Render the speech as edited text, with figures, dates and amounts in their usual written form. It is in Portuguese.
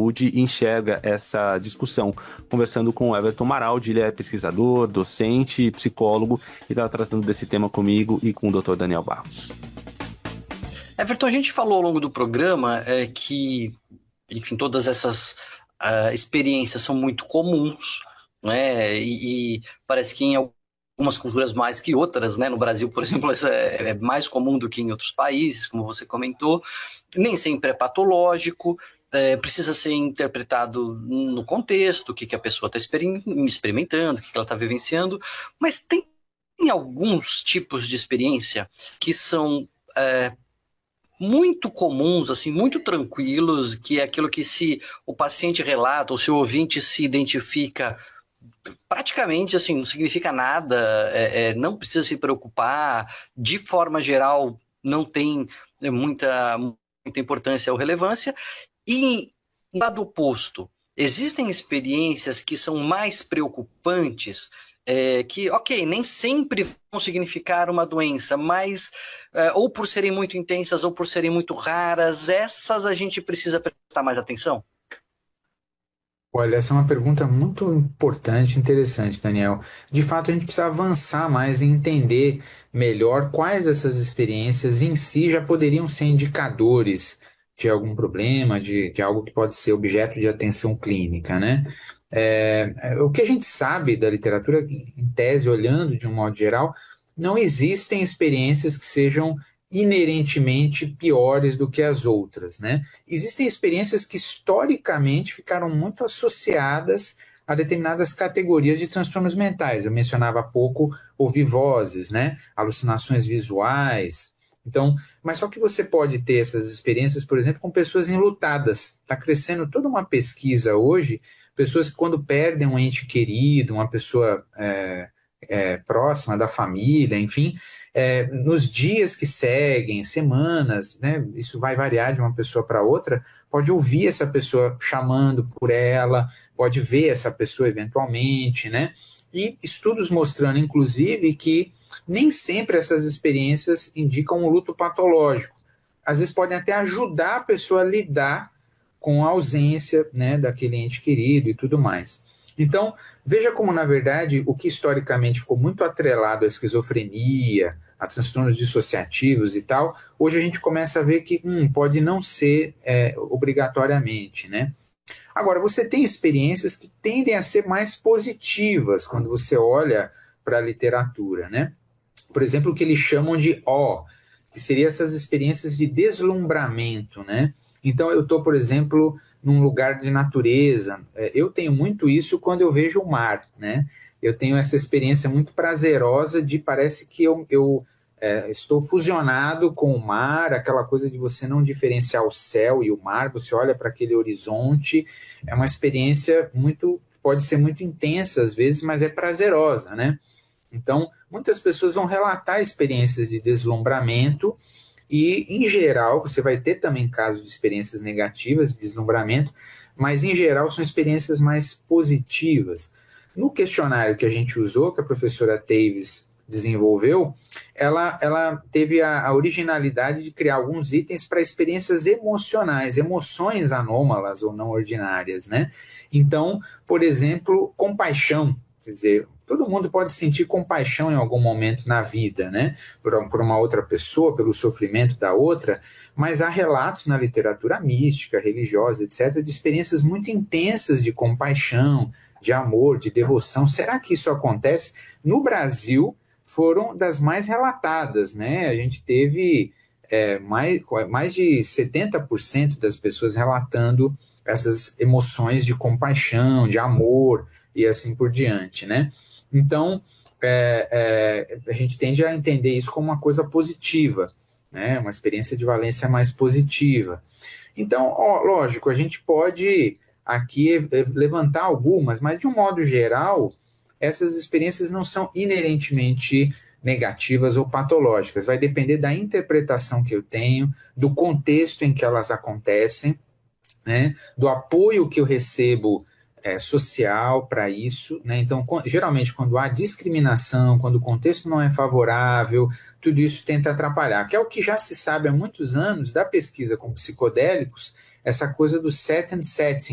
saúde enxerga essa discussão. Conversando com o Everton Maraldi, ele é pesquisador, docente, psicólogo e está tratando desse tema comigo e com o Dr. Daniel Barros. Everton, a gente falou ao longo do programa que, enfim, todas essas experiências são muito comuns, né? E parece que em algumas culturas mais que outras, né? No Brasil, por exemplo, isso é mais comum do que em outros países, como você comentou. Nem sempre é patológico, precisa ser interpretado no contexto, o que a pessoa está experimentando, o que ela está vivenciando, mas tem alguns tipos de experiência que são muito comuns, assim, muito tranquilos, que é aquilo que se o paciente relata, ou se o ouvinte se identifica, praticamente assim, não significa nada, não precisa se preocupar, de forma geral não tem muita importância ou relevância, e em lado oposto, existem experiências que são mais preocupantes, que, ok, nem sempre vão significar uma doença, mas ou por serem muito intensas ou por serem muito raras, essas a gente precisa prestar mais atenção? Olha, essa é uma pergunta muito importante, interessante, Daniel. De fato, a gente precisa avançar mais em entender melhor quais dessas experiências em si já poderiam ser indicadores de algum problema, de algo que pode ser objeto de atenção clínica, né? O que a gente sabe da literatura, em tese, olhando de um modo geral, não existem experiências que sejam inerentemente piores do que as outras, né? Existem experiências que historicamente ficaram muito associadas a determinadas categorias de transtornos mentais. Eu mencionava há pouco ouvir vozes, né? Alucinações visuais. Então, mas só que você pode ter essas experiências, por exemplo, com pessoas enlutadas. Está crescendo toda uma pesquisa hoje, pessoas que quando perdem um ente querido, uma pessoa próxima da família, enfim, nos dias que seguem, semanas, né, isso vai variar de uma pessoa para outra, pode ouvir essa pessoa chamando por ela, pode ver essa pessoa eventualmente, né? E estudos mostrando, inclusive, que nem sempre essas experiências indicam um luto patológico. Às vezes podem até ajudar a pessoa a lidar com a ausência, né, daquele ente querido e tudo mais. Então, veja como, na verdade, o que historicamente ficou muito atrelado à esquizofrenia, a transtornos dissociativos e tal, hoje a gente começa a ver que pode não ser obrigatoriamente, né? Agora, você tem experiências que tendem a ser mais positivas quando você olha para a literatura, né? Por exemplo, o que eles chamam de O, que seriam essas experiências de deslumbramento, né? Então, eu estou, por exemplo, num lugar de natureza. Eu tenho muito isso quando eu vejo o mar, né? Eu tenho essa experiência muito prazerosa de parece que eu estou fusionado com o mar, aquela coisa de você não diferenciar o céu e o mar, você olha para aquele horizonte, é uma experiência muito, pode ser muito intensa às vezes, mas é prazerosa, né? Então, muitas pessoas vão relatar experiências de deslumbramento e, em geral, você vai ter também casos de experiências negativas de deslumbramento, mas, em geral, são experiências mais positivas. No questionário que a gente usou, que a professora Taves desenvolveu, ela teve a originalidade de criar alguns itens para experiências emocionais, emoções anômalas ou não ordinárias, né? Então, por exemplo, compaixão. Quer dizer, todo mundo pode sentir compaixão em algum momento na vida, né? Por uma outra pessoa, pelo sofrimento da outra, mas há relatos na literatura mística, religiosa, etc., de experiências muito intensas de compaixão, de amor, de devoção. Será que isso acontece? No Brasil, foram das mais relatadas, né? A gente teve mais de 70% das pessoas relatando essas emoções de compaixão, de amor, e assim por diante, né? Então, a gente tende a entender isso como uma coisa positiva, né? Uma experiência de valência mais positiva. Então, lógico, a gente pode aqui levantar algumas, mas de um modo geral, essas experiências não são inerentemente negativas ou patológicas. Vai depender da interpretação que eu tenho, do contexto em que elas acontecem, né? Do apoio que eu recebo social para isso, né? Então, geralmente, quando há discriminação, quando o contexto não é favorável, tudo isso tenta atrapalhar, que é o que já se sabe há muitos anos da pesquisa com psicodélicos, essa coisa do set and setting,